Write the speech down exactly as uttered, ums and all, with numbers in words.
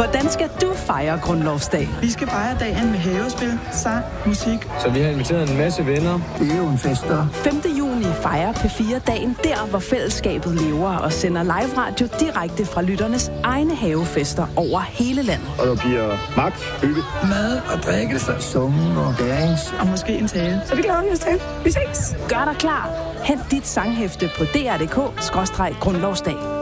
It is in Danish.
Hvordan skal du fejre Grundlovsdag? Vi skal fejre dagen med havespil, sang, musik. Så vi har inviteret en masse venner. Det er jo en fester. femte juni fejrer P fire dagen der, hvor fællesskabet lever og sender live radio direkte fra lytternes egne havefester over hele landet. Og der bliver magt, hygge, mad og drikkelse, summen og dance. Og måske en tale. Så vi glæder os til. Vi ses. Gør dig klar. Hent dit sanghæfte på d r punktum d k skråstreg grundlovsdag.